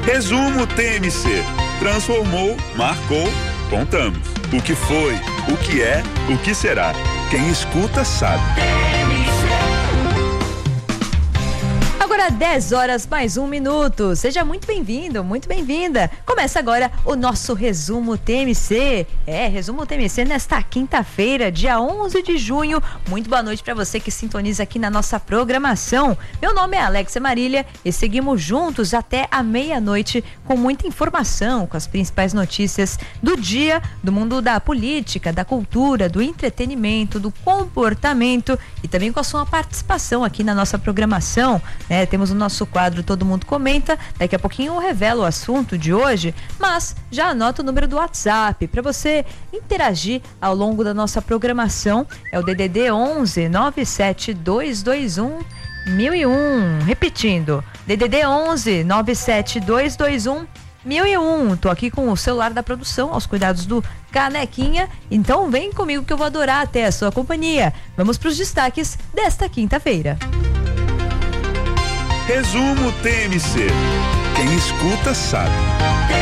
Resumo TMC. Transformou, marcou, contamos. O que foi, o que é, o que será. Quem escuta sabe. Agora 10 horas mais 1 minuto. Seja muito bem-vindo, muito bem-vinda. Começa agora o nosso Resumo TMC. Resumo TMC nesta quinta-feira, dia 11 de junho. Muito boa noite para você que sintoniza aqui na nossa programação. Meu nome é Alexia Marília e seguimos juntos até a meia-noite com muita informação, com as principais notícias do dia, do mundo da política, da cultura, do entretenimento, do comportamento e também com a sua participação aqui na nossa programação, né? Temos o nosso quadro Todo Mundo Comenta. Daqui a pouquinho eu revelo o assunto de hoje, mas já anota o número do WhatsApp para você interagir ao longo da nossa programação. É o DDD 11 97221 1001. Repetindo, DDD 11 97221 1001. Tô aqui com o celular da produção aos cuidados do Canequinha, então vem comigo que eu vou adorar até a sua companhia. Vamos para os destaques desta quinta-feira. Resumo TMC. Quem escuta sabe.